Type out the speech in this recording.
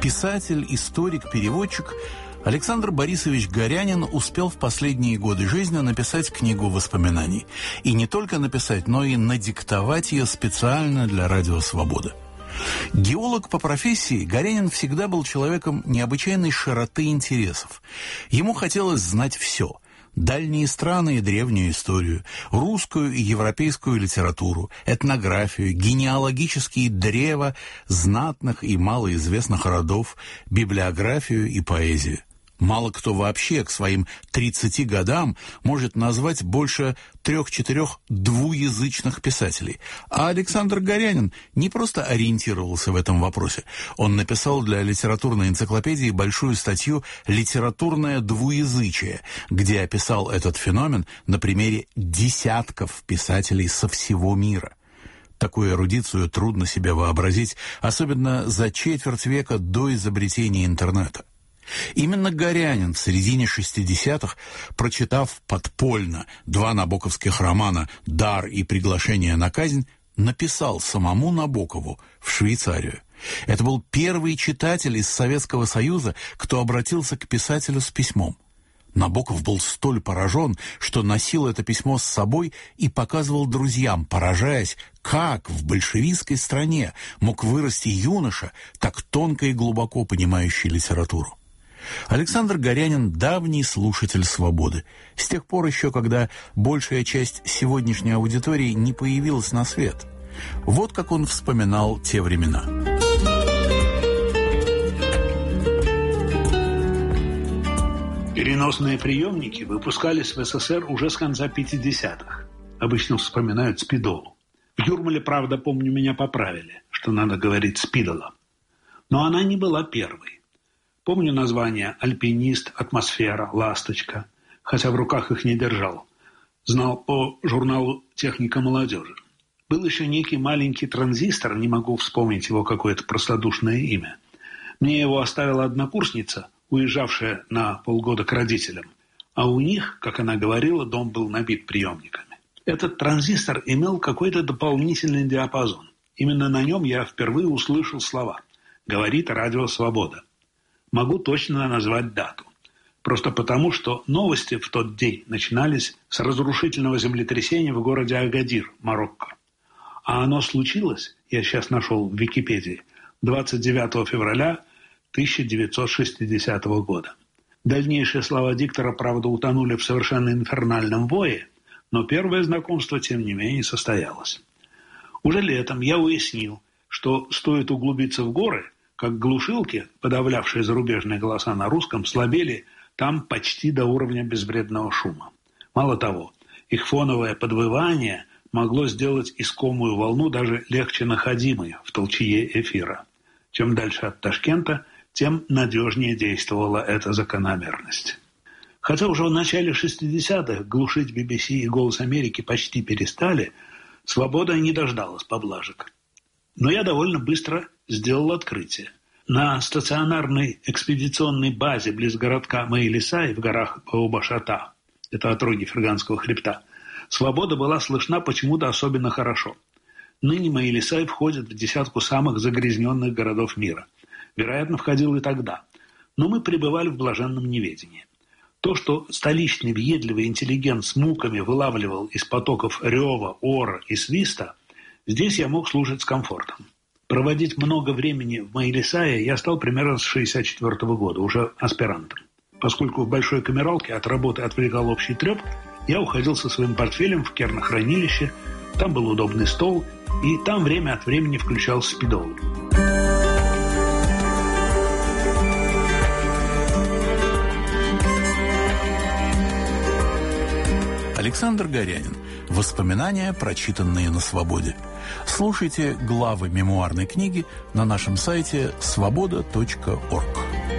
Писатель, историк, переводчик Александр Борисович Горянин успел в последние годы жизни написать книгу воспоминаний. И не только написать, но и надиктовать ее специально для «Радио Свобода». Геолог по профессии, Горянин всегда был человеком необычайной широты интересов. Ему хотелось знать все – дальние страны и древнюю историю, русскую и европейскую литературу, этнографию, генеалогические древа знатных и малоизвестных родов, библиографию и поэзию. Мало кто вообще к своим 30 годам может назвать больше 3-4 двуязычных писателей. А Александр Горянин не просто ориентировался в этом вопросе. Он написал для литературной энциклопедии большую статью «Литературное двуязычие», где описал этот феномен на примере десятков писателей со всего мира. Такую эрудицию трудно себе вообразить, особенно за четверть века до изобретения интернета. Именно Горянин в середине 60-х, прочитав подпольно 2 набоковских романа «Дар» и «Приглашение на казнь», написал самому Набокову в Швейцарию. Это был первый читатель из Советского Союза, кто обратился к писателю с письмом. Набоков был столь поражен, что носил это письмо с собой и показывал друзьям, поражаясь, как в большевистской стране мог вырасти юноша, так тонко и глубоко понимающий литературу. Александр Горянин – давний слушатель «Свободы». С тех пор еще, когда большая часть сегодняшней аудитории не появилась на свет. Вот как он вспоминал те времена. Переносные приемники выпускались в СССР уже с конца 50-х. Обычно вспоминают «Спидолу». В Юрмале, правда, помню, меня поправили, что надо говорить «Спидола». Но она не была первой. Помню названия «Альпинист», «Атмосфера», «Ласточка», хотя в руках их не держал. Знал по журналу «Техника молодежи». Был еще некий маленький транзистор, не могу вспомнить его какое-то простодушное имя. Мне его оставила однокурсница, уезжавшая на полгода к родителям. А у них, как она говорила, дом был набит приемниками. Этот транзистор имел какой-то дополнительный диапазон. Именно на нем я впервые услышал слова «Говорит Радио Свобода». Могу точно назвать дату. Просто потому, что новости в тот день начинались с разрушительного землетрясения в городе Агадир, Марокко. А оно случилось, я сейчас нашел в Википедии, 29 февраля 1960 года. Дальнейшие слова диктора, правда, утонули в совершенно инфернальном вое, но первое знакомство, тем не менее, состоялось. Уже летом я уяснил, что стоит углубиться в горы, как глушилки, подавлявшие зарубежные голоса на русском, слабели там почти до уровня безвредного шума. Мало того, их фоновое подвывание могло сделать искомую волну даже легче находимой в толчее эфира. Чем дальше от Ташкента, тем надежнее действовала эта закономерность. Хотя уже в начале 60-х глушить BBC и «Голос Америки» почти перестали, «Свобода» не дождалась поблажек. Но я довольно быстро сделал открытие. На стационарной экспедиционной базе близ городка Маилисай в горах Баобашата, это отроги Ферганского хребта, «Свобода» была слышна почему-то особенно хорошо. Ныне Маилисай входит в десятку самых загрязненных городов мира. Вероятно, входил и тогда. Но мы пребывали в блаженном неведении. То, что столичный въедливый интеллигент с муками вылавливал из потоков рева, ора и свиста, здесь я мог слушать с комфортом. Проводить много времени в Маилисае я стал примерно с 1964 года, уже аспирантом. Поскольку в большой камералке от работы отвлекал общий треп, я уходил со своим портфелем в кернохранилище, там был удобный стол, и там время от времени включал спидолу. Александр Горянин. Воспоминания, прочитанные на «Свободе». Слушайте главы мемуарной книги на нашем сайте svoboda.org.